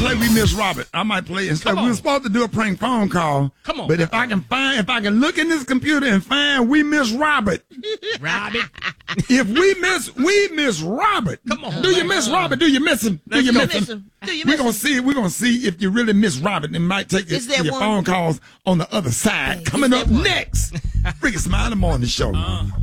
play We Miss Robert. I might play instead. We were supposed to do a prank phone call. Come on. But if I can look in this computer and find We Miss Robert. Robert. If we miss Robert. Come on. Do you miss Robert? Do you miss him? Do you miss him? We're gonna see if you really miss Robert. It might take your phone calls on the other side. Coming up next. Rickey Smiley Morning Show.